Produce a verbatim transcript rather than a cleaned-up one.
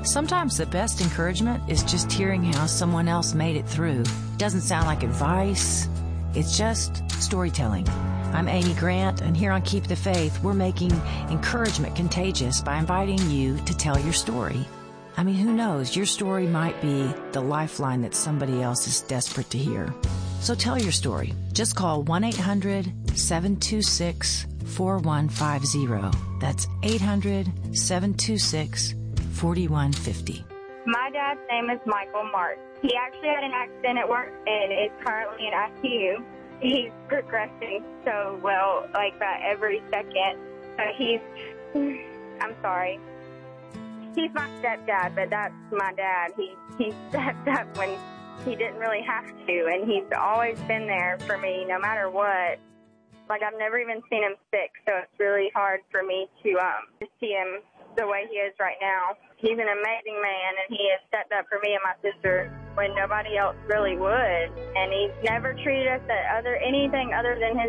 Sometimes the best encouragement is just hearing how someone else made it through. Doesn't sound like advice. It's just storytelling. I'm Amy Grant, and here on Keep the Faith, we're making encouragement contagious by inviting you to tell your story. I mean, who knows? Your story might be the lifeline that somebody else is desperate to hear. So tell your story. Just call one eight hundred seven two six four one five zero. That's eight hundred seven two six four one five zero. My dad's name is Michael Mark. He actually had an accident at work and is currently in I C U. He's progressing so well, like that every second. So he's, I'm sorry. He's my stepdad, but that's my dad. He, he stepped up when he didn't really have to, and he's always been there for me no matter what. Like, I've never even seen him sick, so it's really hard for me to um to see him the way he is right now. He's an amazing man, and he has stepped up for me and my sister when nobody else really would. And he's never treated us at other anything other than his